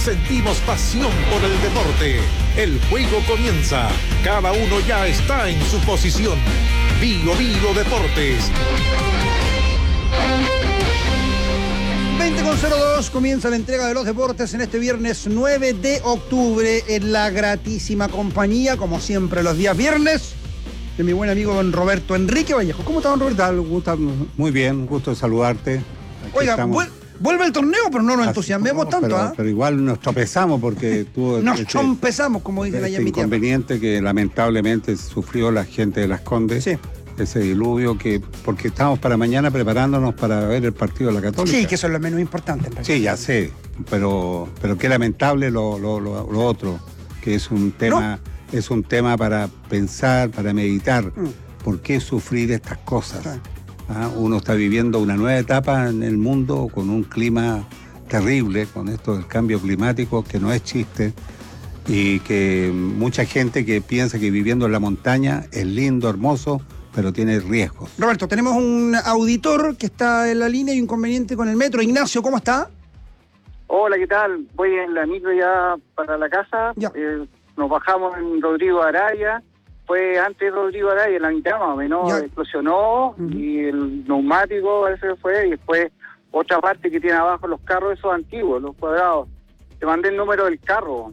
sentimos pasión por el deporte. El juego comienza. Cada uno ya está en su posición. Vigo Deportes. 20:02 comienza la entrega de los deportes en este viernes 9 de octubre en la gratísima compañía, como siempre los días viernes, de mi buen amigo don Roberto Enrique Vallejo. ¿Cómo está, don Roberto? Muy bien, un gusto saludarte. Aquí oiga, estamos. Vuelve el torneo, pero no nos entusiasmemos tanto, ¿ah? Pero igual nos tropezamos porque tuvo nos trompezamos, como dicen allá en mi tierra. Inconveniente que lamentablemente sufrió la gente de Las Condes. Sí. Ese diluvio porque estamos para mañana preparándonos para ver el partido de la Católica. Sí, que eso es lo menos importante. Sí, ya sé, pero qué lamentable lo otro, que es un tema, es un tema para pensar, para meditar. ¿Por qué sufrir estas cosas? Sí. Uno está viviendo una nueva etapa en el mundo con un clima terrible, con esto del cambio climático, que no es chiste, y que mucha gente que piensa que viviendo en la montaña es lindo, hermoso, pero tiene riesgos. Roberto, tenemos un auditor que está en la línea y un inconveniente con el metro. Ignacio, ¿cómo está? Hola, ¿qué tal? Voy en la micro ya para la casa. Nos bajamos en Rodrigo Araya. Fue antes de Rodrigo Araya, en la mitad más o menos, explosionó y el neumático ese fue, y después otra parte que tiene abajo los carros esos antiguos, los cuadrados. Te mandé el número del carro.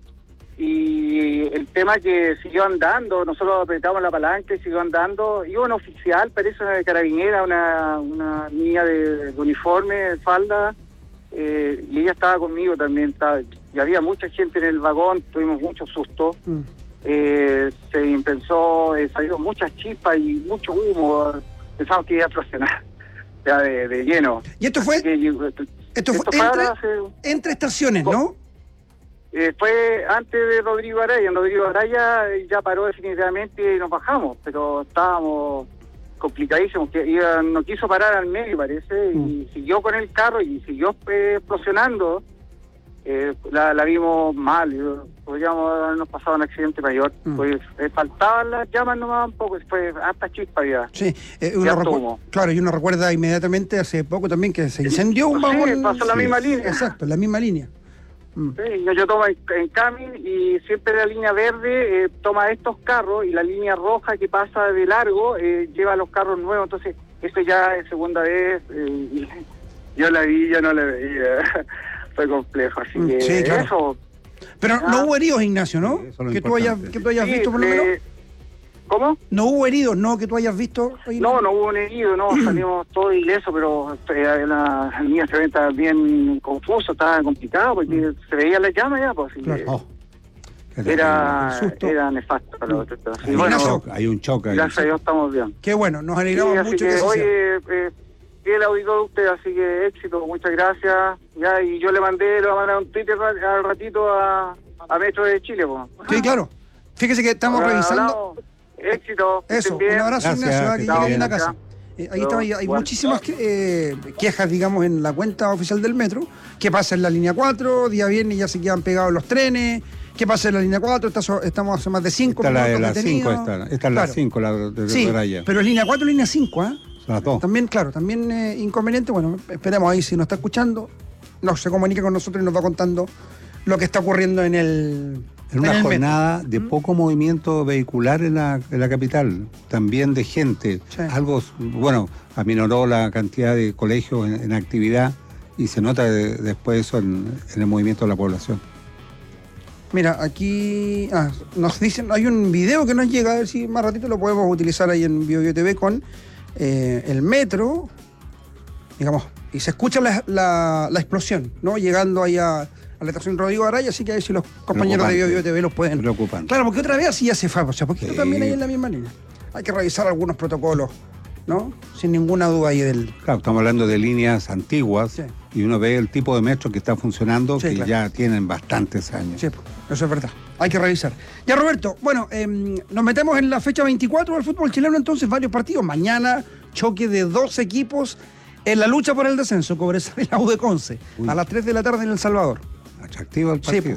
Y el tema que siguió andando, nosotros apretamos la palanca y siguió andando. Iba un oficial, parece una carabinera, una niña de uniforme, de falda, y ella estaba conmigo también. Y había mucha gente en el vagón, tuvimos mucho susto. Se empezó, salieron muchas chispas y mucho humo. Pensamos que iba a explosionar ya de lleno. ¿Y esto fue? Esto fue entre estaciones, ¿no? Fue antes de Rodrigo Araya. En Rodrigo Araya ya paró definitivamente y nos bajamos, pero estábamos complicadísimos. No quiso parar al medio, parece, y siguió con el carro y siguió explosionando. La vimos mal. Podríamos habernos pasado un accidente mayor. Pues faltaban las llamas nomás un poco, fue hasta chispa ya. Sí, claro, y uno recuerda inmediatamente hace poco también que se incendió un vagón. Sí, pasó la misma línea. Exacto, la misma línea. Sí, yo tomo en Camin y siempre la línea verde toma estos carros y la línea roja que pasa de largo lleva los carros nuevos. Entonces, esto ya es segunda vez. Yo la vi, yo no la veía. Fue complejo, así que sí, claro. Eso. Pero no hubo heridos, Ignacio, ¿no? Sí, que tú hayas visto por lo menos. ¿Cómo? No hubo heridos, ¿no? Que tú hayas visto. No hubo un herido, no, salimos todos ilesos, pero la niña se ve bien confuso, estaba complicado, porque se veía la llama ya, pues. Claro. Era nefasto. Sí, bueno, hay un choque. Gracias a Dios estamos bien. Qué bueno, nos alegramos mucho que hoy el auditor de usted, así que éxito, muchas gracias. Ya, y yo le voy a mandar un Twitter al ratito a Metro de Chile, pues. Sí, claro. Fíjese que estamos revisando. Éxito. Eso, un abrazo, Ignacio, que llegue bien a casa. Ahí está, hay muchísimas quejas, digamos, en la cuenta oficial del metro. ¿Qué pasa en la línea 4? Día viernes ya se quedan pegados los trenes. ¿Qué pasa en la línea 4? Estamos hace más de 5 minutos. Esta es la 5, esta es la 5, la de Raya. Pero es línea 4 y línea 5, ¿eh? Las dos. También, claro, inconveniente. Bueno, esperemos ahí, si nos está escuchando, se comunica con nosotros y nos va contando lo que está ocurriendo en una jornada de poco movimiento vehicular en la capital, también de gente. Sí. Algo, bueno, aminoró la cantidad de colegios en actividad y se nota después eso en el movimiento de la población. Mira, aquí nos dicen, hay un video que nos llega, a ver si más ratito lo podemos utilizar ahí en Vigo TV con el metro, digamos, y se escucha la explosión, ¿no? Llegando ahí a la estación Rodrigo Araya, así que a ver si los compañeros de Vigo TV los pueden. Preocupante. Claro, porque otra vez así ya se fue, o sea, porque también hay en la misma línea. Hay que revisar algunos protocolos, ¿no? Sin ninguna duda ahí del. Claro, estamos hablando de líneas antiguas, sí. Y uno ve el tipo de metro que está funcionando, sí, que claro, ya tienen bastantes años. Sí, eso es verdad. Hay que revisar. Ya, Roberto, bueno, nos metemos en la fecha 24 del fútbol chileno, entonces varios partidos. Mañana, choque de 2 equipos en la lucha por el descenso. Cobresal y la U de Conce, a las 3 de la tarde en El Salvador. Atractivo el partido. Sí,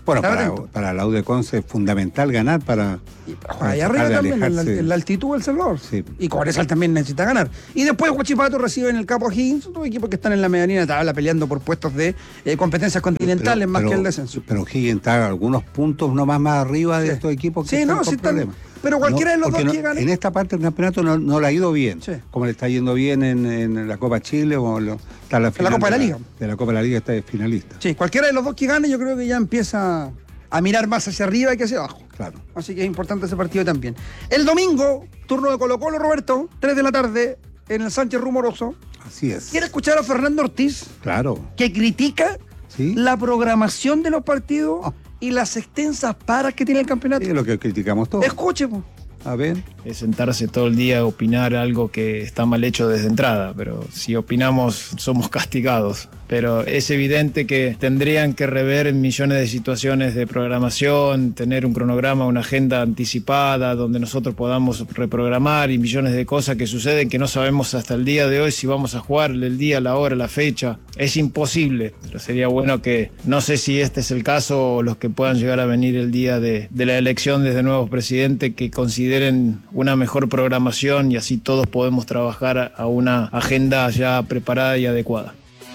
Bueno, para la U de Conce es fundamental ganar para allá arriba también, en la altitud del Salvador. Sí. Y Cobresal también necesita ganar. Y después Huachipato recibe en el Capo Higgins, dos equipos que están en la medianía de tabla peleando por puestos de competencias continentales más que el descenso. Pero Higgins está algunos puntos nomás más arriba de estos equipos que están con problemas. Pero cualquiera de los dos que gane. En esta parte del campeonato no le ha ido bien. Sí. Como le está yendo bien en la Copa Chile o está la final. La Copa de la Liga. De la Copa de la Liga está finalista. Sí, cualquiera de los dos que gane, yo creo que ya empieza a mirar más hacia arriba que hacia abajo. Claro. Así que es importante ese partido también. El domingo, turno de Colo-Colo, Roberto, 3 de la tarde, en el Sánchez Rumoroso. Así es. ¿Quiere escuchar a Fernando Ortiz? Claro. Que critica la programación de los partidos y las extensas paras que tiene el campeonato. Es lo que criticamos todos. Escuchemos. A ver. Es sentarse todo el día a opinar algo que está mal hecho desde entrada, pero si opinamos somos castigados. Pero es evidente que tendrían que rever millones de situaciones de programación, tener un cronograma, una agenda anticipada donde nosotros podamos reprogramar y millones de cosas que suceden que no sabemos hasta el día de hoy si vamos a jugar el día, la hora, la fecha. Es imposible, pero sería bueno que, no sé si este es el caso o los que puedan llegar a venir el día de la elección desde nuevos presidentes, que consideren una mejor programación y así todos podemos trabajar a una agenda ya preparada y adecuada.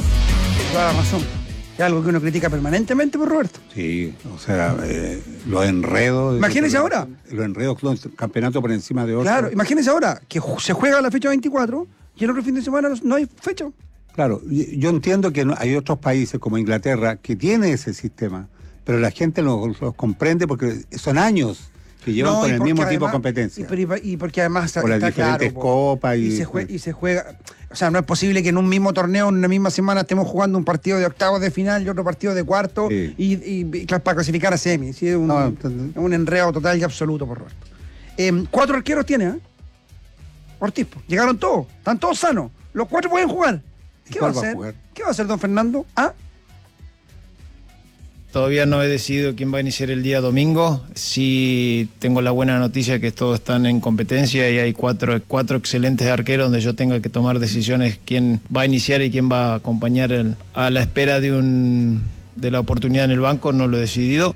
Toda la razón. Es algo que uno critica permanentemente por Roberto. Sí, o sea, los enredos. Imagínese ahora. Los enredos, campeonato por encima de otro. Claro, imagínese ahora que se juega la fecha 24 y el otro fin de semana no hay fecha. Claro, yo entiendo que hay otros países como Inglaterra que tienen ese sistema, pero la gente los comprende porque son años que llevan con el mismo tipo de competencia. Y porque además por las diferentes copas. Y se juega. O sea, no es posible que en un mismo torneo, en una misma semana, estemos jugando un partido de octavos de final y otro partido de cuarto y para clasificar a semi. ¿Sí? Es un enredo total y absoluto, por Roberto. 4 arqueros tiene, ¿eh? Ortiz. Llegaron todos. Están todos sanos. Los 4 pueden jugar. ¿Qué va a hacer? ¿Qué va a hacer don Fernando? Todavía no he decidido quién va a iniciar el día domingo. Sí tengo la buena noticia que todos están en competencia y hay cuatro excelentes arqueros donde yo tenga que tomar decisiones quién va a iniciar y quién va a acompañar a la espera de la oportunidad en el banco. No lo he decidido.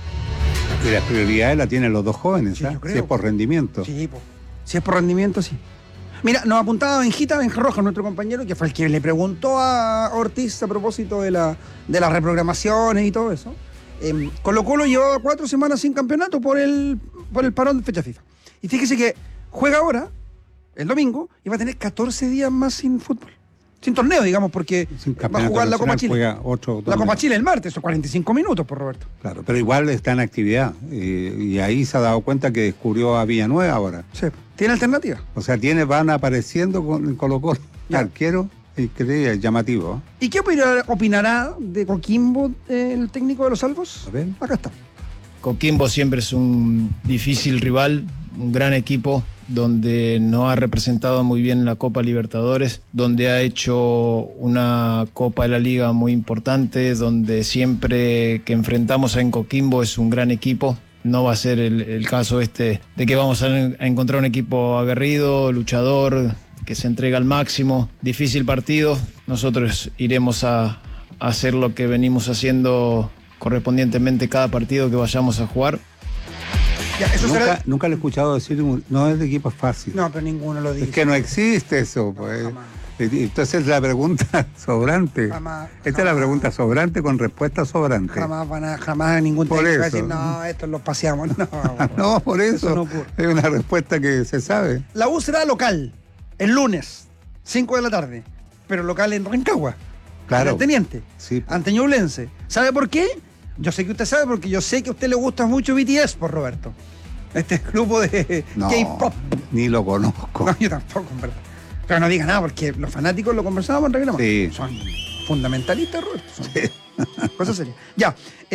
Y las prioridades las tienen los dos jóvenes, sí, si es por rendimiento. Sí, si es por rendimiento, sí. Mira, nos apuntaba Benjita Benjarroja, nuestro compañero, que fue el que le preguntó a Ortiz a propósito de las reprogramaciones y todo eso. Colo-Colo llevaba 4 semanas sin campeonato por el parón de fecha FIFA. Y fíjese que juega ahora, el domingo, y va a tener 14 días más sin fútbol. Sin torneo, digamos, porque va a jugar la Copa Chile. La Copa Chile el martes, son 45 minutos por Roberto. Claro, pero igual está en actividad. Y ahí se ha dado cuenta que descubrió a Villanueva ahora. Sí. ¿Tiene alternativa? O sea, van apareciendo con Colo-Colo arquero, increíble, llamativo. ¿Y qué opinará de Coquimbo, el técnico de los Salvos? A ver. Acá está. Coquimbo siempre es un difícil rival, un gran equipo, donde nos ha representado muy bien en la Copa Libertadores, donde ha hecho una Copa de la Liga muy importante, donde siempre que enfrentamos a Coquimbo es un gran equipo. No va a ser el caso de que vamos a encontrar un equipo aguerrido, luchador, que se entrega al máximo. Difícil partido. Nosotros iremos a hacer lo que venimos haciendo correspondientemente cada partido que vayamos a jugar. Ya, nunca le he escuchado decir, no es de equipo fácil. No, pero ninguno lo dice. Es que no existe eso, pues. No, entonces es la pregunta sobrante. Esta es la pregunta sobrante con respuesta sobrante. Jamás ningún técnico va a decir, no, esto lo paseamos. No, por eso no es una respuesta que se sabe. La U será local, el lunes, 5 de la tarde, pero local en Rancagua. Claro. En el Teniente, sí. Ante Ñublense. ¿Sabe por qué? Yo sé que usted sabe porque yo sé que a usted le gusta mucho BTS, por Roberto. Este grupo de K-pop. Ni lo conozco. No, yo tampoco, en verdad. Pero no diga nada, porque los fanáticos lo conversábamos en reclamo. Sí. Son fundamentalistas, Roberto. Sí. Cosa seria. Ya.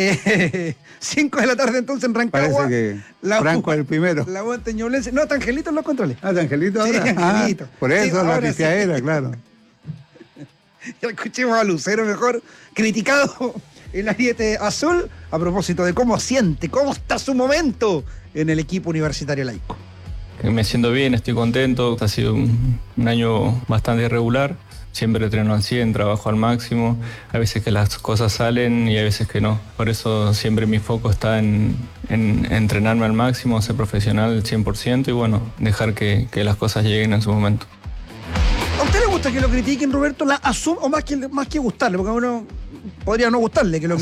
5 de la tarde entonces en Rancagua. Parece que Franco es el primero. La U ante Ñublense. No, está Angelito en los controles. ¿Está Angelito ahora? Sí, Angelito. Por eso sí, la pifiadera, claro. Ya escuchemos a Lucero mejor criticado el ariete azul a propósito de cómo está su momento en el equipo universitario laico. Me siento bien, estoy contento, ha sido un año bastante irregular, siempre entreno al 100, trabajo al máximo. Hay veces que las cosas salen y hay veces que no. Por eso siempre mi foco está en entrenarme al máximo, ser profesional al 100% y bueno, dejar que las cosas lleguen en su momento. ¿A usted le gusta que lo critiquen, Roberto? O más que gustarle, porque a uno podría no gustarle que lo